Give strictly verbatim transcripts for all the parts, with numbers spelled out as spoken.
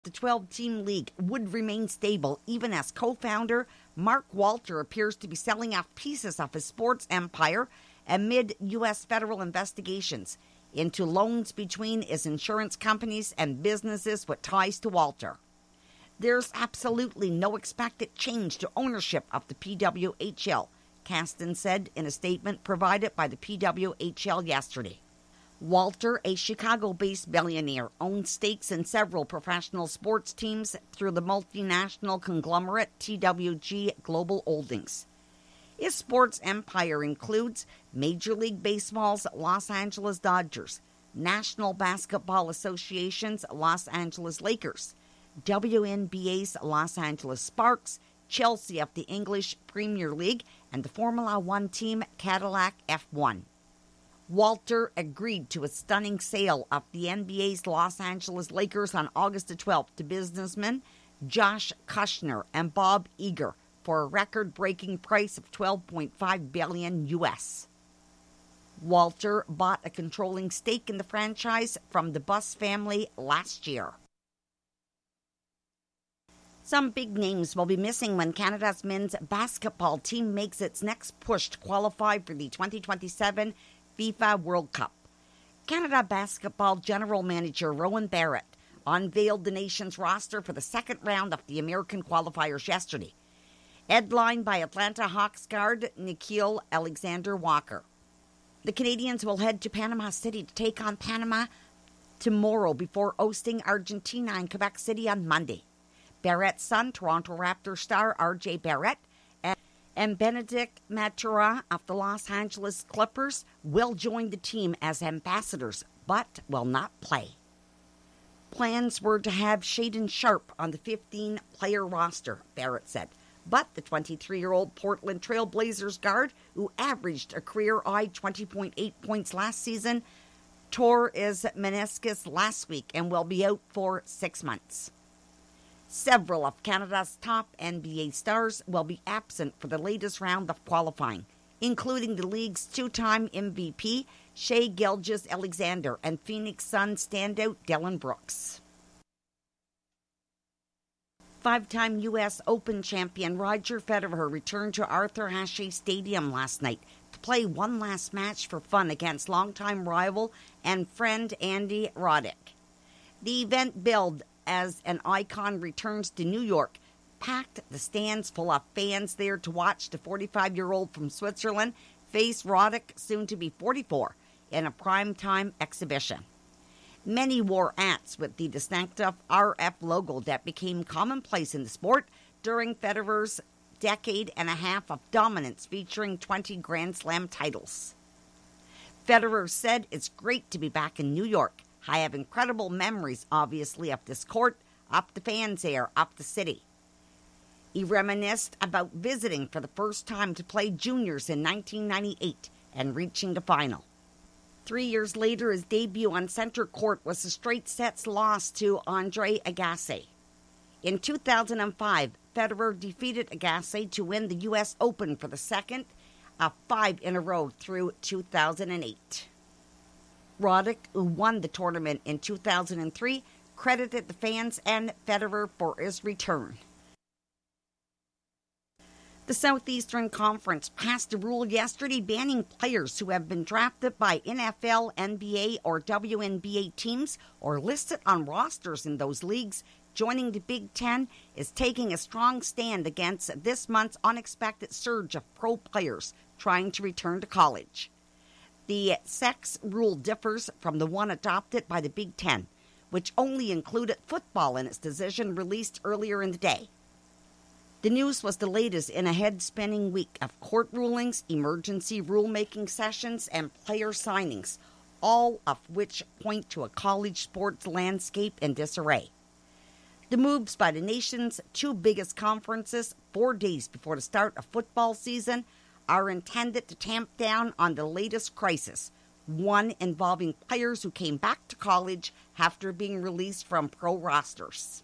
the twelve-team league would remain stable even as co-founder Mark Walter appears to be selling off pieces of his sports empire amid U S federal investigations into loans between his insurance companies and businesses with ties to Walter. There's absolutely no expected change to ownership of the P W H L, Kasten said in a statement provided by the P W H L yesterday. Walter, a Chicago-based billionaire, owns stakes in several professional sports teams through the multinational conglomerate T W G Global Holdings. His sports empire includes Major League Baseball's Los Angeles Dodgers, National Basketball Association's Los Angeles Lakers, W N B A's Los Angeles Sparks, Chelsea of the English Premier League, and the Formula One team Cadillac F one. Walter agreed to a stunning sale of the N B A's Los Angeles Lakers on August the twelfth to businessmen Josh Kushner and Bob Iger for a record-breaking price of twelve point five billion dollars U S. Walter bought a controlling stake in the franchise from the Buss family last year. Some big names will be missing when Canada's men's basketball team makes its next push to qualify for the twenty twenty-seven FIFA World Cup. Canada Basketball General Manager Rowan Barrett unveiled the nation's roster for the second round of the American qualifiers yesterday, headlined by Atlanta Hawks guard Nickeil Alexander-Walker. The Canadians will head to Panama City to take on Panama tomorrow before hosting Argentina in Quebec City on Monday. Barrett's son, Toronto Raptors star R J Barrett, and Benedict Matura of the Los Angeles Clippers will join the team as ambassadors, but will not play. Plans were to have Shaedon Sharpe on the fifteen-player roster, Barrett said, but the twenty-three-year-old Portland Trail Blazers guard, who averaged a career-high twenty point eight points last season, tore his meniscus last week and will be out for six months. Several of Canada's top N B A stars will be absent for the latest round of qualifying, including the league's two-time M V P, Shai Gilgeous-Alexander, and Phoenix Suns standout Dillon Brooks. Five-time U S Open champion Roger Federer returned to Arthur Ashe Stadium last night to play one last match for fun against longtime rival and friend Andy Roddick. The event billed as an icon returns to New York, packed the stands full of fans there to watch the forty-five-year-old from Switzerland face Roddick, soon to be forty-four, in a primetime exhibition. Many wore hats with the distinctive R F logo that became commonplace in the sport during Federer's decade and a half of dominance, featuring twenty Grand Slam titles. Federer said, "It's great to be back in New York. I have incredible memories, obviously, of this court, of the fans there, of the city." He reminisced about visiting for the first time to play juniors in nineteen ninety-eight and reaching the final. Three years later, his debut on center court was a straight sets loss to Andre Agassi. In two thousand five, Federer defeated Agassi to win the U S Open for the second of five in a row through two thousand eight. Roddick, who won the tournament in two thousand three, credited the fans and Federer for his return. The Southeastern Conference passed a rule yesterday banning players who have been drafted by N F L, N B A, or W N B A teams or listed on rosters in those leagues. Joining the Big Ten is taking a strong stand against this month's unexpected surge of pro players trying to return to college. The sex rule differs from the one adopted by the Big Ten, which only included football in its decision released earlier in the day. The news was the latest in a head-spinning week of court rulings, emergency rulemaking sessions, and player signings, all of which point to a college sports landscape in disarray. The moves by the nation's two biggest conferences, four days before the start of football season, are intended to tamp down on the latest crisis, one involving players who came back to college after being released from pro rosters.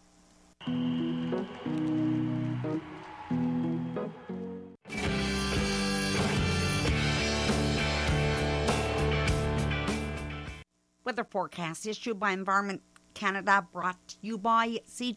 Weather forecast issued by Environment Canada, brought to you by C